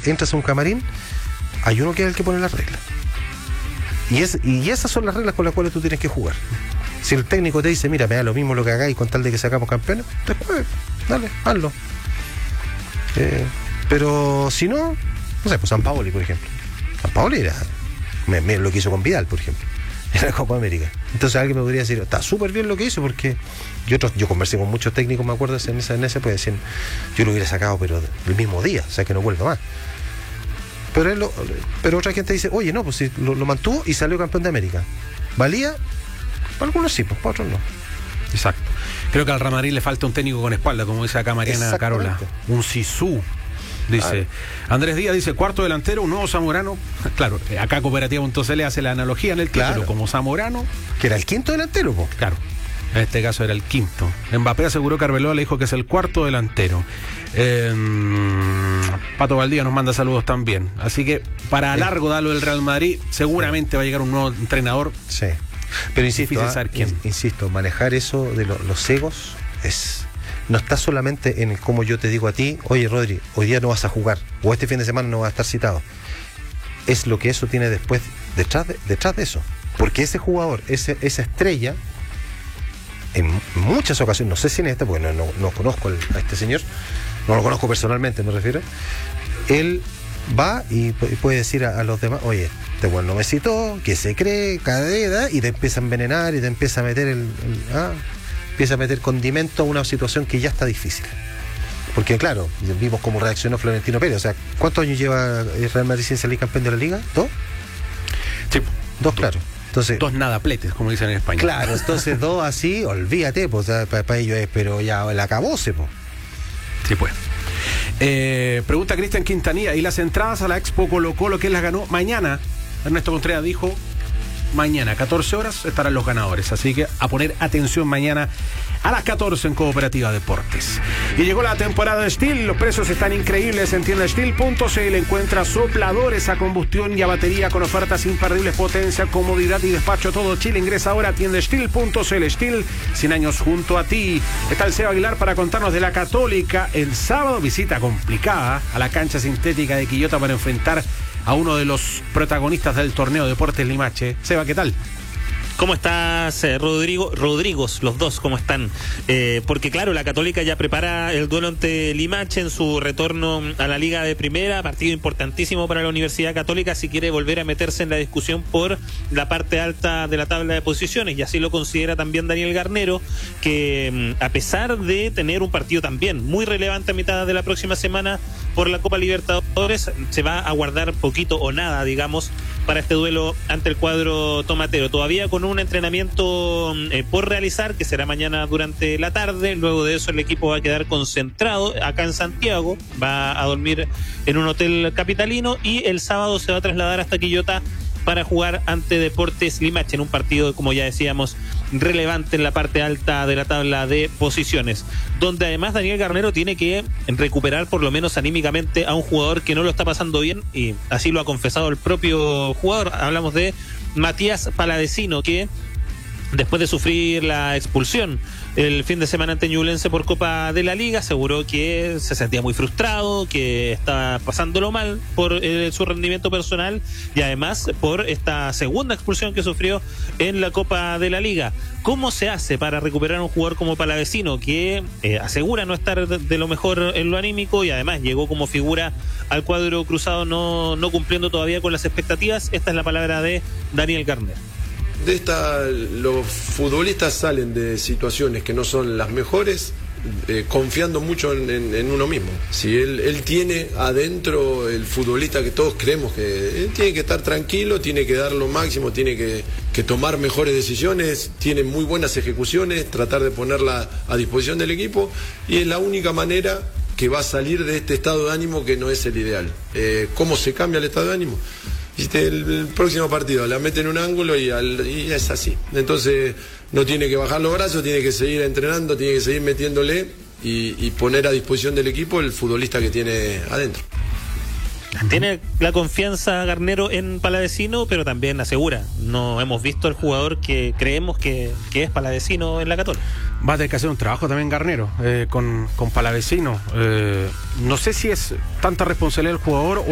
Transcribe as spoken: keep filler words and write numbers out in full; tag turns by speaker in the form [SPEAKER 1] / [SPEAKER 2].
[SPEAKER 1] entras a un camarín, hay uno que es el que pone las reglas. Y, es, y esas son las reglas con las cuales tú tienes que jugar. Si el técnico te dice, mira, me da lo mismo lo que hagáis con tal de que sacamos campeones, después, dale, hazlo. Eh, pero si no, no sé, pues San Paoli, por ejemplo. San Paoli era, me, me, lo que hizo con Vidal, por ejemplo, en la Copa América. Entonces alguien me podría decir, está súper bien lo que hizo, porque yo, yo conversé con muchos técnicos, me acuerdo, en ese, en ese pues decían, yo lo hubiera sacado, pero el mismo día, o sea, que no vuelva más. Pero, él lo, pero otra gente dice, oye, no, pues si lo, lo mantuvo y salió campeón de América. ¿Valía? Para algunos sí, pues para otros no.
[SPEAKER 2] Exacto. Creo que al Real Madrid le falta un técnico con espalda, como dice acá Mariana Carola. Un Sisu, dice. Ah. Andrés Díaz dice, cuarto delantero, un nuevo Zamorano. Claro, acá Cooperativa punto c l hace la analogía en el título, claro, como Zamorano.
[SPEAKER 1] Que era el quinto delantero, pues.
[SPEAKER 2] Claro. En este caso era el quinto. Mbappé aseguró que Arbeloa le dijo que es el cuarto delantero. Eh, Pato Valdía nos manda saludos también. Así que para largo da lo del Real Madrid, seguramente sí va a llegar un nuevo entrenador.
[SPEAKER 1] Sí. Pero insisto, ah, quién. insisto, manejar eso de lo, los egos es no está solamente en el cómo yo te digo a ti, oye Rodri, hoy día no vas a jugar, o este fin de semana no vas a estar citado. Es lo que eso tiene después, detrás de, detrás de eso. Porque ese jugador, ese, esa estrella, en muchas ocasiones, no sé si en esta, porque no, no, no conozco el, a este señor, no lo conozco personalmente, me refiero, él va y puede decir a, a los demás, oye, este bueno no me citó, que se cree, cadena, y te empieza a envenenar y te empieza a meter el, el ah, empieza a meter condimento a una situación que ya está difícil. Porque claro, vimos cómo reaccionó Florentino Pérez. O sea, ¿cuántos años lleva el Real Madrid sin salir campeón de la Liga? ¿Dos?
[SPEAKER 2] Sí,
[SPEAKER 1] dos, claro. Entonces,
[SPEAKER 2] dos nadapletes, como dicen en España.
[SPEAKER 1] Claro, entonces dos así, olvídate, pues para pa ellos es, pero ya el acabose, pues.
[SPEAKER 2] Sí, pues. Eh, pregunta Cristian Quintanilla, ¿y las entradas a la Expo Colo Colo quién las ganó? Mañana, Ernesto Contreras dijo, mañana, catorce horas, estarán los ganadores. Así que a poner atención mañana a las catorce en Cooperativa Deportes. Y llegó la temporada de Steel. Los precios están increíbles en tienda steel punto c l. Encuentra sopladores a combustión y a batería con ofertas imperdibles, potencia, comodidad y despacho todo Chile. Ingresa ahora a tienda steel punto c l. Steel, cien años junto a ti. Está el Seba Aguilar para contarnos de la Católica. El sábado, visita complicada a la cancha sintética de Quillota para enfrentar a uno de los protagonistas del torneo Deportes Limache. Seba, ¿qué tal?
[SPEAKER 3] ¿Cómo estás, eh, Rodrigo? Rodrigos, los dos, ¿cómo están? Eh, porque claro, la Católica ya prepara el duelo ante Limache en su retorno a la Liga de Primera, partido importantísimo para la Universidad Católica si quiere volver a meterse en la discusión por la parte alta de la tabla de posiciones, y así lo considera también Daniel Garnero, que a pesar de tener un partido también muy relevante a mitad de la próxima semana por la Copa Libertadores, se va a guardar poquito o nada, digamos, para este duelo ante el cuadro tomatero. Todavía con un entrenamiento eh, por realizar, que será mañana durante la tarde. Luego de eso el equipo va a quedar concentrado acá en Santiago, va a dormir en un hotel capitalino y el sábado se va a trasladar hasta Quillota para jugar ante Deportes Limache en un partido, como ya decíamos, relevante en la parte alta de la tabla de posiciones, donde además Daniel Garnero tiene que recuperar por lo menos anímicamente a un jugador que no lo está pasando bien, y así lo ha confesado el propio jugador. Hablamos de Matías Palavecino, que después de sufrir la expulsión el fin de semana ante Ñublense por Copa de la Liga, aseguró que se sentía muy frustrado, que estaba pasándolo mal por eh, su rendimiento personal y además por esta segunda expulsión que sufrió en la Copa de la Liga. ¿Cómo se hace para recuperar a un jugador como Palavecino, que eh, asegura no estar de, de lo mejor en lo anímico y además llegó como figura al cuadro cruzado no, no cumpliendo todavía con las expectativas? Esta es la palabra de Daniel Garnero.
[SPEAKER 4] De esta, los futbolistas salen de situaciones que no son las mejores, eh, confiando mucho en, en, en uno mismo. Si él, él tiene adentro el futbolista que todos creemos que él tiene que estar tranquilo, tiene que dar lo máximo, tiene que, que tomar mejores decisiones, tiene muy buenas ejecuciones, tratar de ponerla a disposición del equipo, y es la única manera que va a salir de este estado de ánimo que no es el ideal. Eh, ¿Cómo se cambia el estado de ánimo? Viste, el, el próximo partido la mete en un ángulo y, al, y es así. Entonces no tiene que bajar los brazos, tiene que seguir entrenando, tiene que seguir metiéndole y, y poner a disposición del equipo el futbolista que tiene adentro.
[SPEAKER 3] Tiene la confianza Garnero en Palavecino, pero también asegura, no hemos visto al jugador que creemos que, que es Palavecino en la Católica.
[SPEAKER 2] Va a tener que hacer un trabajo también Garnero eh, con, con Palavecino. Eh, no sé si es tanta responsabilidad del jugador